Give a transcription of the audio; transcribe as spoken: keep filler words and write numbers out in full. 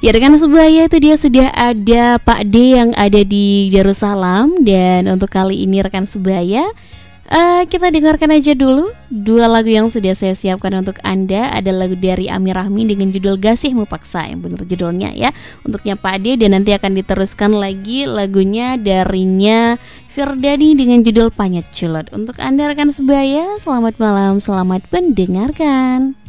Ya rekan sebaya, itu dia sudah ada Pak D yang ada di Darussalam. Dan untuk kali ini rekan sebaya, uh, kita dengarkan aja dulu dua lagu yang sudah saya siapkan untuk Anda. Ada lagu dari Amir Rahmi dengan judul Gasihmu Paksa, yang benar judulnya ya, untuknya Pak D. Dan nanti akan diteruskan lagi lagunya darinya Firdani dengan judul Panyet Culot. Untuk Anda rekan sebaya, selamat malam, selamat mendengarkan.